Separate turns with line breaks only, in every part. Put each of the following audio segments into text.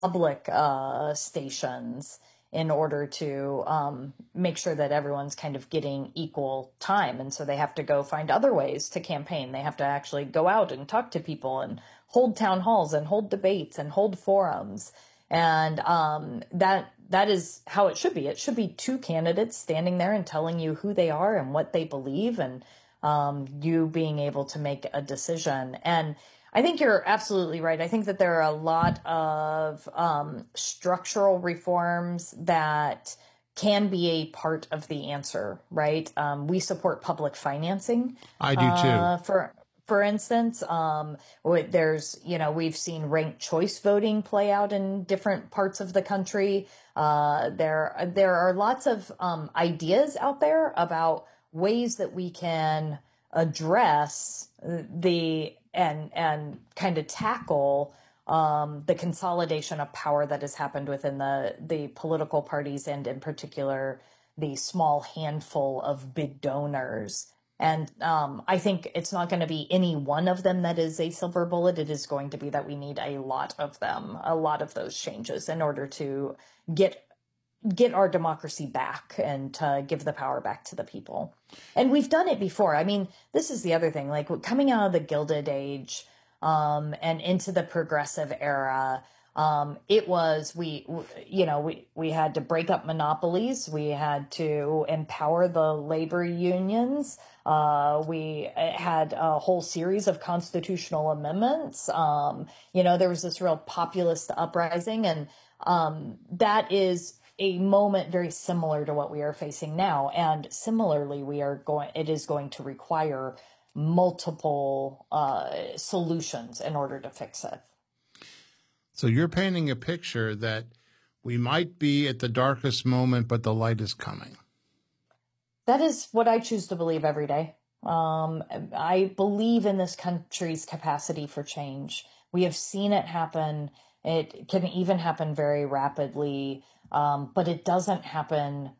public stations in order to make sure that everyone's kind of getting equal time. And so they have to go find other ways to campaign. They have to actually go out and talk to people and hold town halls and hold debates and hold forums. And that is how it should be. It should be two candidates standing there and telling you who they are and what they believe, and you being able to make a decision. And I think you're absolutely right. I think that there are a lot of structural reforms that can be a part of the answer, right? We support public financing.
I do too.
For instance, there's, we've seen ranked choice voting play out in different parts of the country. There are lots of ideas out there about ways that we can address and kind of tackle the consolidation of power that has happened within the political parties, and in particular, the small handful of big donors. And I think it's not going to be any one of them that is a silver bullet. It is going to be that we need a lot of them, a lot of those changes in order to get our democracy back and to give the power back to the people. And we've done it before. I mean, this is the other thing, like coming out of the Gilded Age and into the progressive era, it was, we had to break up monopolies. We had to empower the labor unions. We had a whole series of constitutional amendments. There was this real populist uprising, and that is a moment very similar to what we are facing now. And similarly, it is going to require multiple solutions in order to fix it.
So you're painting a picture that we might be at the darkest moment, but the light is coming.
That is what I choose to believe every day. I believe in this country's capacity for change. We have seen it happen. It can even happen very rapidly, but it doesn't happen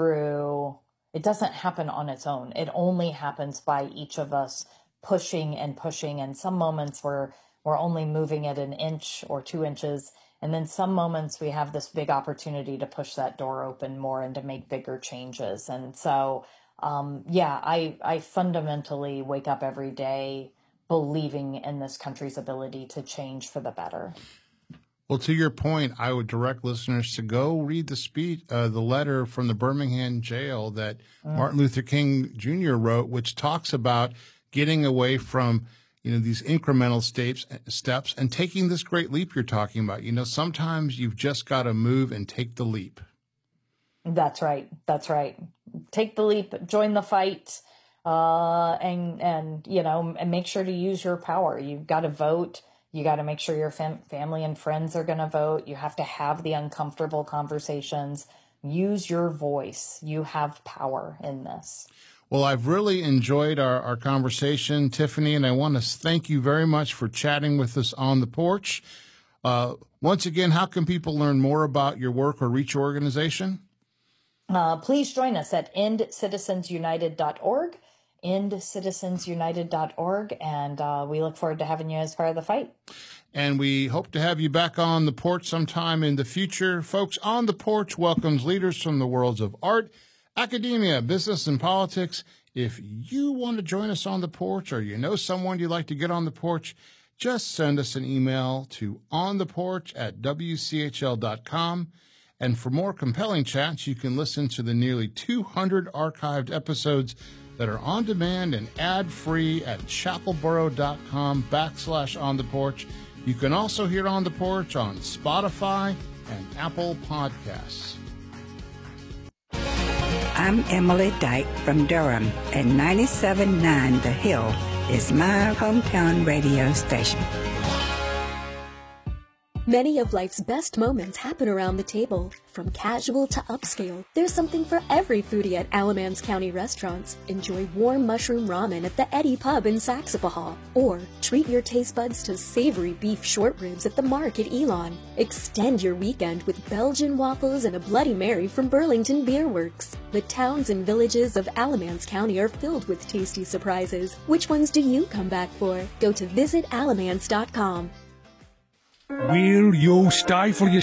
on its own. It only happens by each of us pushing and pushing. And some moments we're only moving at an inch or 2 inches. And then some moments we have this big opportunity to push that door open more and to make bigger changes. And so, I fundamentally wake up every day believing in this country's ability to change for the better.
Well, to your point, I would direct listeners to go read the speech, the letter from the Birmingham jail that Martin Luther King Jr. wrote, which talks about getting away from, these incremental steps and taking this great leap you're talking about. Sometimes you've just got to move and take the leap. That's right.
Take the leap, join the fight, and make sure to use your power. You've got to vote. You got to make sure your family and friends are going to vote. You have to have the uncomfortable conversations. Use your voice. You have power in this.
Well, I've really enjoyed our conversation, Tiffany, and I want to thank you very much for chatting with us on the porch. Once again, how can people learn more about your work or reach your organization?
Please join us at endcitizensunited.org. endcitizensunited.org, and we look forward to having you as part of the fight.
And we hope to have you back on the porch sometime in the future. Folks, On the Porch welcomes leaders from the worlds of art, academia, business, and politics. If you want to join us on the porch, or you know someone you'd like to get on the porch, just send us an email to ontheporch@wchl.com. And for more compelling chats, you can listen to the nearly 200 archived episodes that are on demand and ad-free at chapelboro.com/On the Porch. You can also hear On the Porch on Spotify and Apple Podcasts.
I'm Emily Dyke from Durham, and 97.9 The Hill is my hometown radio station.
Many of life's best moments happen around the table. From casual to upscale, there's something for every foodie at Alamance County restaurants. Enjoy warm mushroom ramen at the Eddie Pub in Saxapahaw. Or treat your taste buds to savory beef short ribs at the Mark at Elon. Extend your weekend with Belgian waffles and a Bloody Mary from Burlington Beer Works. The towns and villages of Alamance County are filled with tasty surprises. Which ones do you come back for? Go to visitalamance.com.
Will you stifle your